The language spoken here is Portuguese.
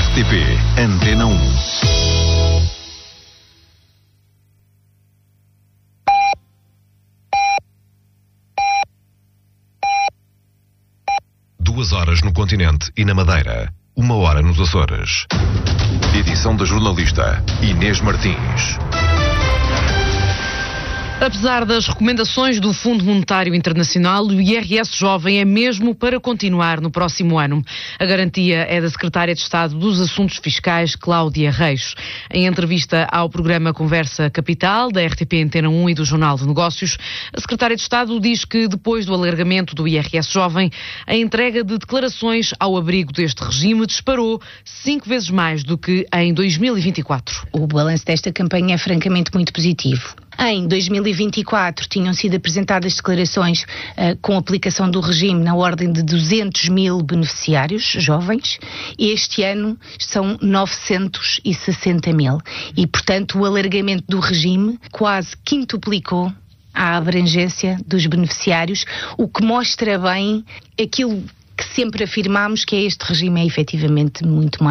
RTP Antena 1. Duas horas no continente e na Madeira. 1 hora nos Açores. Edição da jornalista Inês Martins. Apesar das recomendações do Fundo Monetário Internacional, o IRS Jovem é mesmo para continuar no próximo ano. A garantia é da Secretária de Estado dos Assuntos Fiscais, Cláudia Reis. Em entrevista ao programa Conversa Capital, da RTP Antena 1 e do Jornal de Negócios, a Secretária de Estado diz que depois do alargamento do IRS Jovem, a entrega de declarações ao abrigo deste regime disparou 5 vezes mais do que em 2024. O balanço desta campanha é francamente muito positivo. Em 2024 tinham sido apresentadas declarações com aplicação do regime na ordem de 200 mil beneficiários jovens. Este ano são 960 mil. E, portanto, o alargamento do regime quase quintuplicou a abrangência dos beneficiários, o que mostra bem aquilo que sempre afirmámos, que este regime é efetivamente muito mais